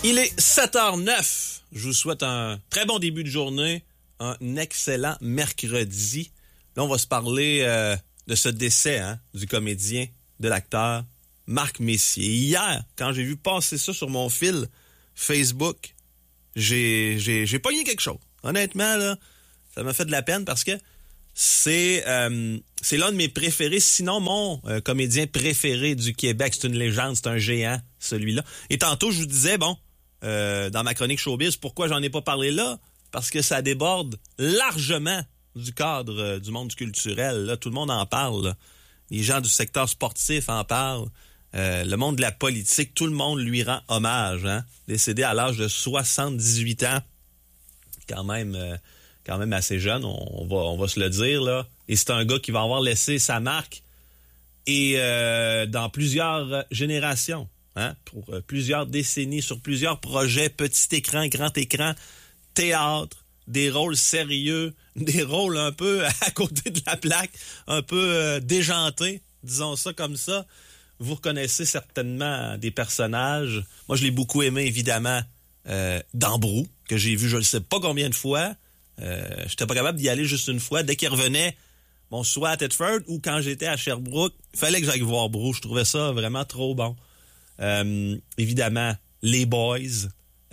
Il est 7h09. Je vous souhaite un très bon début de journée, un excellent mercredi. Là, on va se parler de ce décès du comédien, de l'acteur Marc Messier. Hier, quand j'ai vu passer ça sur mon fil Facebook, j'ai pogné quelque chose. Honnêtement, là, ça m'a fait de la peine parce que c'est l'un de mes préférés, sinon mon comédien préféré du Québec. C'est une légende, c'est un géant, celui-là. Et tantôt, je vous disais, dans ma chronique Showbiz, pourquoi j'en ai pas parlé là? Parce que ça déborde largement du cadre du monde culturel. Là, tout le monde en parle. Là. Les gens du secteur sportif en parlent. Le monde de la politique, tout le monde lui rend hommage. Décédé à l'âge de 78 ans. Quand même assez jeune, on va se le dire. Là. Et c'est un gars qui va avoir laissé sa marque et dans plusieurs générations. Pour plusieurs décennies, sur plusieurs projets, petit écran, grand écran, théâtre, des rôles sérieux, des rôles un peu à côté de la plaque, un peu déjantés, disons ça comme ça. Vous reconnaissez certainement des personnages. Moi, je l'ai beaucoup aimé, évidemment, dans Brou, que j'ai vu je ne sais pas combien de fois. J'étais pas capable d'y aller juste une fois. Dès qu'il revenait, soit à Thetford ou quand j'étais à Sherbrooke, il fallait que j'aille voir Brou. Je trouvais ça vraiment trop bon. Évidemment, les Boys,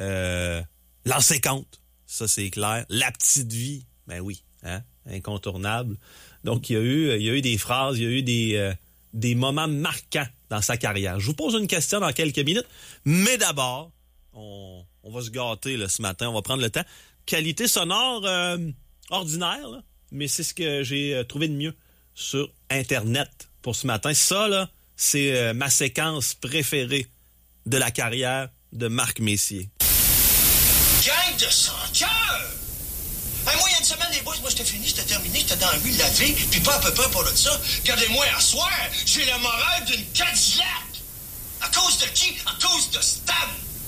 L'An 50, ça c'est clair. La Petite Vie, ben oui, incontournable. Donc il y a eu des phrases, il y a eu des moments marquants dans sa carrière. Je vous pose une question dans quelques minutes, mais d'abord, on va se gâter là, ce matin, on va prendre le temps. Qualité sonore ordinaire, là, mais c'est ce que j'ai trouvé de mieux sur Internet pour ce matin. Ça, là, c'est ma séquence préférée de la carrière de Marc Messier. Gang de sans-cœur! Moi, il y a une semaine, les boys, moi, c'était fini, c'était terminé, j'étais dans la rue, lavé, puis pas à peu près pour de ça. Regardez-moi, à soir, j'ai le moral d'une Cadillac! À cause de qui? À cause de Stan!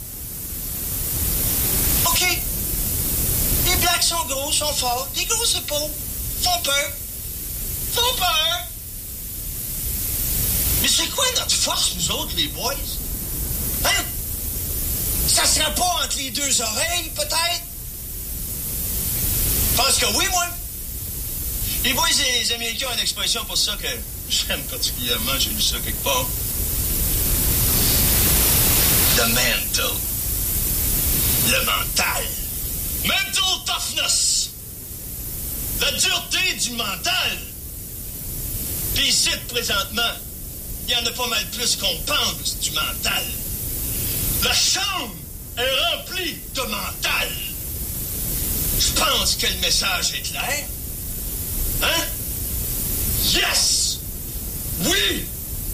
OK. Les blacks sont gros, sont forts, des grosses épaules, font peur. Mais c'est quoi notre force, nous autres, les boys? Ça sera pas entre les deux oreilles, peut-être? Je pense que oui, moi. Les boys et les Américains ont une expression pour ça que j'aime particulièrement, j'ai lu ça quelque part. The mental. Le mental. Mental toughness. La dureté du mental. Puis ici, présentement, il y en a pas mal plus qu'on pense du mental. La chambre est remplie de mental. Je pense que le message est clair. Yes! Oui!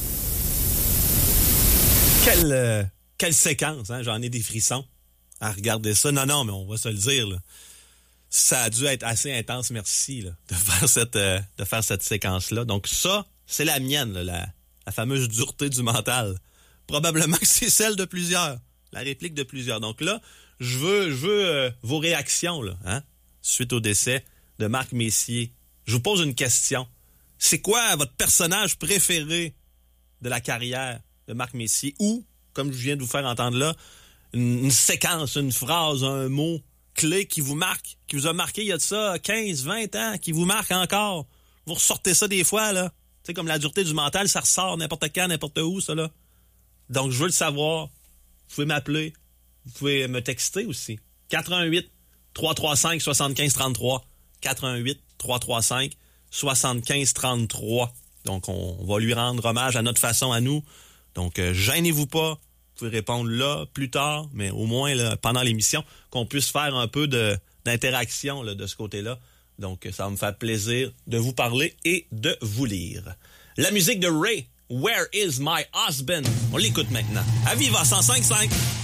Quelle séquence, j'en ai des frissons à regarder ça. Non, mais on va se le dire, là. Ça a dû être assez intense, merci, là, de faire cette séquence-là. Donc ça, c'est la mienne, là, la fameuse dureté du mental. Probablement que c'est celle de plusieurs, la réplique de plusieurs. Donc là, je veux vos réactions là, suite au décès de Marc Messier. Je vous pose une question. C'est quoi votre personnage préféré de la carrière de Marc Messier? Ou, comme je viens de vous faire entendre là, une séquence, une phrase, un mot clé qui vous marque, qui vous a marqué il y a de ça 15, 20 ans, qui vous marque encore. Vous ressortez ça des fois, là. Tu sais, comme la dureté du mental, ça ressort n'importe quand, n'importe où, ça, là. Donc, je veux le savoir. Vous pouvez m'appeler. Vous pouvez me texter aussi. 88-335-7533. 88-335-7533. Donc, on va lui rendre hommage à notre façon, à nous. Donc, gênez-vous pas. Vous pouvez répondre là, plus tard, mais au moins là, pendant l'émission, qu'on puisse faire un peu d'interaction là, de ce côté-là. Donc, ça va me faire plaisir de vous parler et de vous lire. La musique de Ray, Where is my husband? On l'écoute maintenant. À Viva 105.5.